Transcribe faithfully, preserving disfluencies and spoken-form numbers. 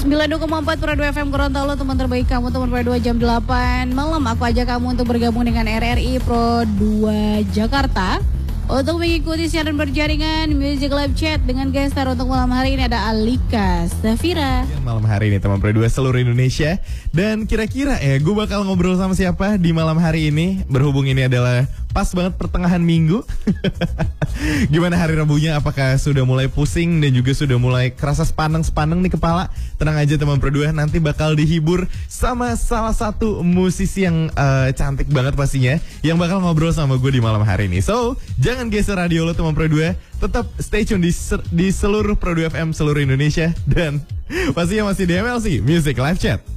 sembilan puluh dua koma empat Pro dua F M Gorontalo, teman terbaik kamu, teman Pro dua jam delapan malam. Aku ajak kamu untuk bergabung dengan R R I Pro dua Jakarta untuk mengikuti siaran berjaringan Music Live Chat dengan gestar untuk malam hari ini ada Alika Safira. Malam hari ini teman Pro dua seluruh Indonesia. Dan kira-kira ya gue bakal ngobrol sama siapa di malam hari ini. Berhubung ini adalah pas banget pertengahan minggu. Gimana hari Rabunya? Apakah sudah mulai pusing dan juga sudah mulai kerasa sepaneng-sepaneng di kepala? Tenang aja teman Pro dua, nanti bakal dihibur sama salah satu musisi yang uh, cantik banget pastinya, yang bakal ngobrol sama gue di malam hari ini. So, jangan geser radio lo teman Pro dua, tetap stay tune di, di seluruh Pro dua F M seluruh Indonesia. Dan pastinya masih di M L C Music Live Chat.